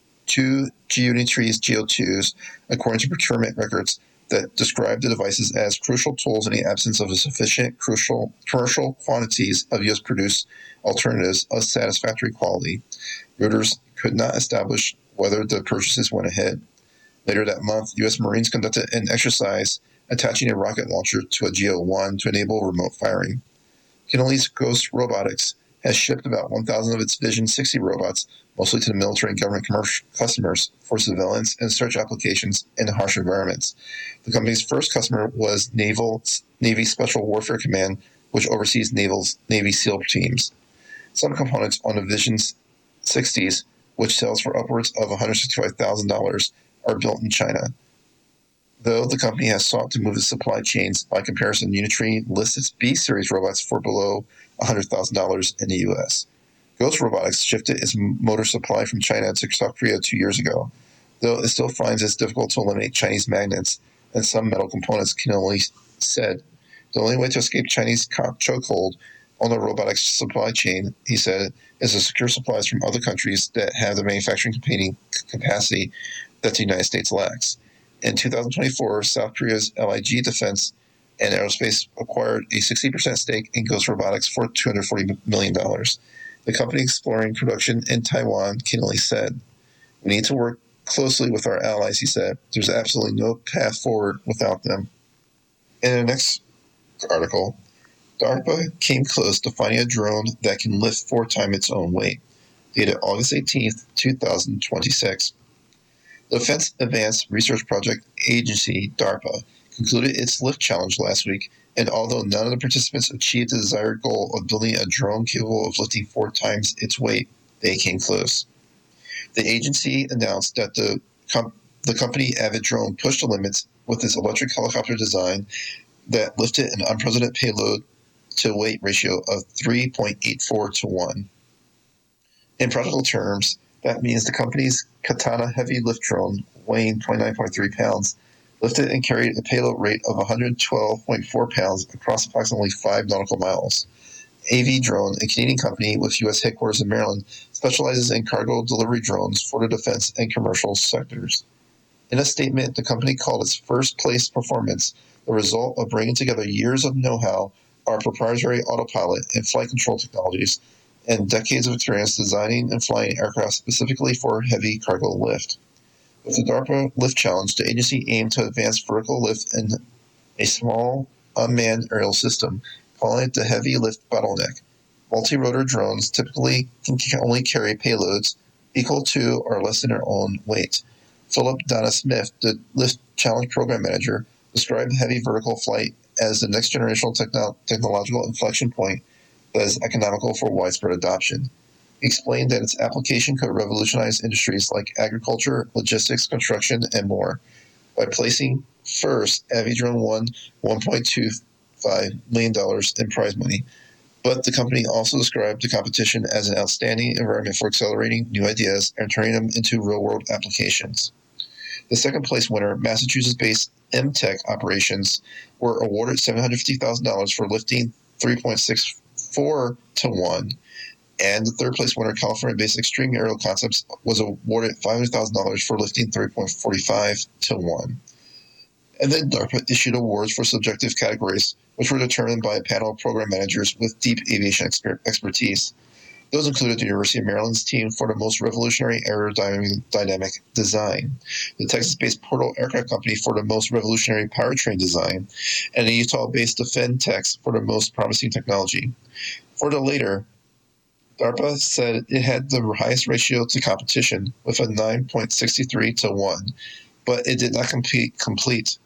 two Unitree's G O twos, according to procurement records that describe the devices as crucial tools in the absence of a sufficient crucial commercial quantities of U S-produced alternatives of satisfactory quality. Reuters could not establish whether the purchases went ahead. Later that month, U S Marines conducted an exercise attaching a rocket launcher to a G O one to enable remote firing. Kinnelly's Ghost Robotics has shipped about one thousand of its Vision sixty robots, mostly to the military and government commercial customers, for surveillance and search applications in harsh environments. The company's first customer was Naval Navy Special Warfare Command, which oversees Naval's Navy SEAL teams. Some components on the Vision sixties, which sells for upwards of one hundred sixty-five thousand dollars, are built in China. Though the company has sought to move its supply chains, by comparison, Unitree lists its B-Series robots for below one hundred thousand dollars in the U S. Ghost Robotics shifted its motor supply from China to South Korea two years ago, though it still finds it difficult to eliminate Chinese magnets and some metal components, Kinnelly said. The only way to escape Chinese chokehold on the robotics supply chain, he said, is to secure supplies from other countries that have the manufacturing capacity that the United States lacks. In two thousand twenty-four, South Korea's L I G Defense and Aerospace acquired a sixty percent stake in Ghost Robotics for two hundred forty million dollars. The company exploring production in Taiwan, Kinnelly said. We need to work closely with our allies, he said. There's absolutely no path forward without them. In the next article, DARPA came close to finding a drone that can lift four times its own weight, dated August eighteenth, twenty twenty-six. The Defense Advanced Research Project Agency, DARPA, concluded its lift challenge last week, and although none of the participants achieved the desired goal of building a drone capable of lifting four times its weight, they came close. The agency announced that the, com- the company Avid Drone pushed the limits with its electric helicopter design that lifted an unprecedented payload to weight ratio of three point eight four to one. In practical terms, that means the company's Katana heavy lift drone, weighing twenty-nine point three pounds, lifted and carried a payload rate of one hundred twelve point four pounds across approximately five nautical miles. A V Drone, a Canadian company with U S headquarters in Maryland, specializes in cargo delivery drones for the defense and commercial sectors. In a statement, the company called its first-place performance the result of bringing together years of know-how, our proprietary autopilot and flight control technologies, and decades of experience designing and flying aircraft specifically for heavy cargo lift. With the DARPA Lift Challenge, the agency aimed to advance vertical lift in a small, unmanned aerial system, calling it the Heavy Lift Bottleneck. Multi-rotor drones typically can only carry payloads equal to or less than their own weight. Philip Donna Smith, the Lift Challenge Program Manager, described heavy vertical flight as the next generational techno- technological inflection point that is economical for widespread adoption. He explained that its application could revolutionize industries like agriculture, logistics, construction, and more. By placing first, Avidrone won one point two five million dollars in prize money, but the company also described the competition as an outstanding environment for accelerating new ideas and turning them into real-world applications. The second-place winner, Massachusetts-based M Tech Operations, were awarded seven hundred fifty thousand dollars for lifting three point six four to one. And the third-place winner, California-based Extreme Aerial Concepts, was awarded five hundred thousand dollars for lifting three point four five to one. And then DARPA issued awards for subjective categories, which were determined by a panel of program managers with deep aviation exper- expertise. Those included the University of Maryland's team for the most revolutionary aerodynamic design, the Texas-based Portal Aircraft Company for the most revolutionary powertrain design, and the Utah-based DefenTex for the most promising technology. For the later, DARPA said it had the highest ratio to competition with a nine point six three to one, but it did not compete, complete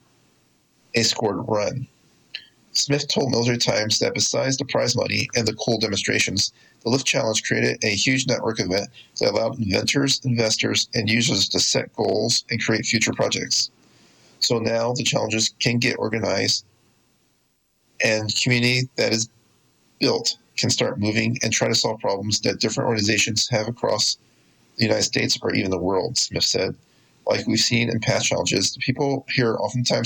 a scored run. Smith told Military Times that besides the prize money and the cool demonstrations, the Lift Challenge created a huge network event that allowed inventors, investors, and users to set goals and create future projects. So now the challenges can get organized and community that is built can start moving and try to solve problems that different organizations have across the United States or even the world, Smith said. Like we've seen in past challenges, the people here oftentimes